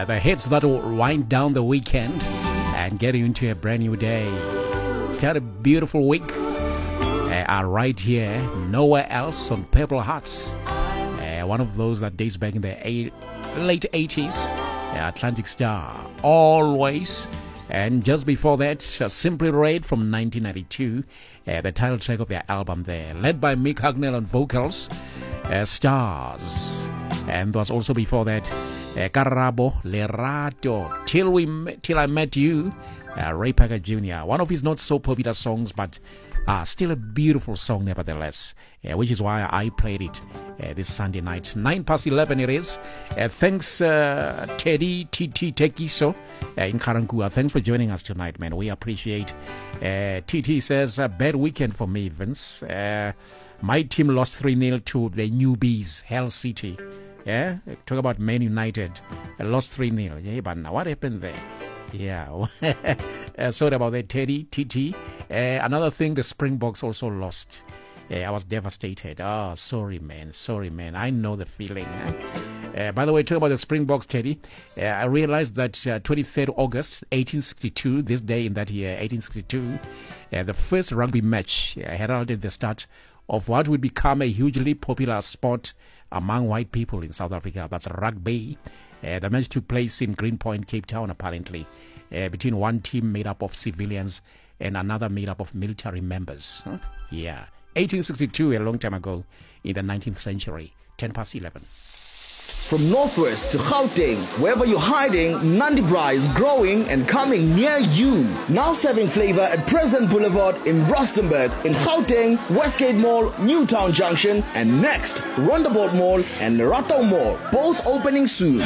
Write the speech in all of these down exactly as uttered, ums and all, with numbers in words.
the hits that will wind down the weekend and get you into a brand new day. Start a beautiful week. Uh, are right here, nowhere else on Purple Hearts. Uh, one of those that dates back in the eight, late eighties. Uh, Atlantic Star, Always. And just before that, uh, Simply Red from nineteen ninety-two. Uh, the title track of their album there, led by Mick Hucknall on vocals. Uh, Stars. And was also before that, uh, Karabo, Lerato, Till We Met, Till I Met You, uh, Ray Parker Junior One of his not so popular songs, but uh, still a beautiful song nevertheless, uh, which is why I played it uh, this Sunday night. Nine past eleven it is. Uh, thanks, uh, Teddy T T Tekiso uh, in Karankua. Thanks for joining us tonight, man. We appreciate. Uh, T T says, a bad weekend for me, Vince. Uh, my team lost three nil to the newbies, Hull City. Yeah, talk about Man United. I lost three nil. Yeah, but now what happened there? Yeah, uh, sorry about that, Teddy, T T. Uh, another thing, the Springboks also lost. Uh, I was devastated. Oh, sorry, man. Sorry, man. I know the feeling. Uh, by the way, talking about the Springboks, Teddy, uh, I realized that uh, twenty-third of August, eighteen sixty-two, this day in that year, eighteen sixty-two, uh, the first rugby match uh, heralded the start of what would become a hugely popular sport among white people in South Africa. That's rugby. Uh, the match took place in Greenpoint, Cape Town, apparently, uh, between one team made up of civilians and another made up of military members. Huh? Yeah. eighteen sixty-two, a long time ago in the nineteenth century. ten past eleven. From northwest to Gauteng, wherever you're hiding, Nandi Bra is growing and coming near you. Now serving flavor at President Boulevard in Rustenburg, in Gauteng, Westgate Mall, Newtown Junction, and next, Rondeboort Mall and Lerato Mall, both opening soon.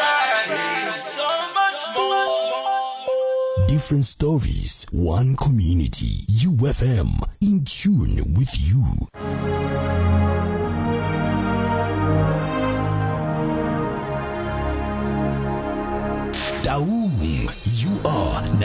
Different stories, one community. U F M, in tune with you. Daum, you are